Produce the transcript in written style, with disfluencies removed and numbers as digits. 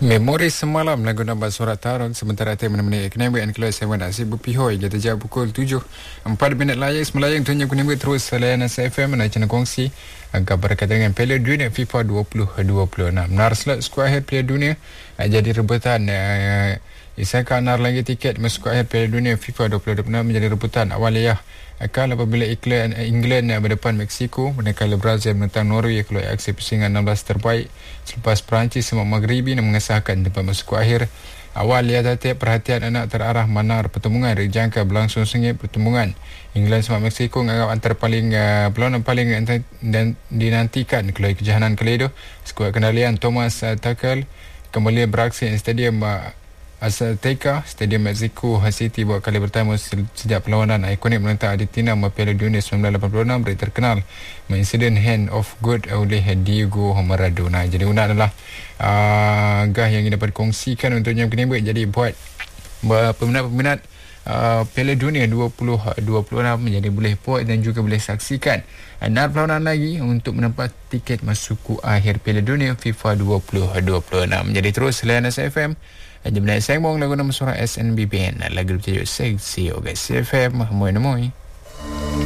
Memori semalam lagu nombor surat tarun sementara time menemani kenaikan kelas 7 nasib berpihoi jatuh jam pukul 7:04 layar semelayang tunya kunimba terus layanan SFM menaik channel kongsi agak berkaitan dengan Piala Dunia FIFA 2026. Nar slot skuad akhir Piala Dunia jadi rebutan Isakah nar lagi tiket masuk akhir Piala Dunia FIFA 2026 menjadi rebutan awaliyah akan apabila England berdepan Mexico manakala Brazil menentang Norway keluar aksi pusingan 16 terbaik selepas Perancis semak Maghribi dan mengesahkan tempat masuk kuat akhir. Awal lihat hati perhatian anak terarah manar pertemuan dijangka berlangsung sengit pertemuan England semak Mexico menganggap antara perlawanan paling dan dinantikan keluar kejohanan kali itu. Skuad kendalian Thomas Tuchel kembali beraksi di Stadium Azteca, Stadium Mexico City buat kali pertama sejak perlawanan ikonik menentang Argentina Piala Dunia 1986 beri terkenal insiden hand of God oleh Diego Maradona. Jadi undang adalah gah yang dapat dikongsikan untuk jam kini. Jadi buat peminat-peminat Piala Dunia 2026 menjadi boleh puas dan juga boleh saksikan nar perlawanan lagi untuk mendapat tiket masuk akhir Piala Dunia FIFA 2026. Jadi terus layanan SFM Jemnaik sembong lagu nama suara SNBBN lagu bertajuk Seksi Ogai SFM Moy.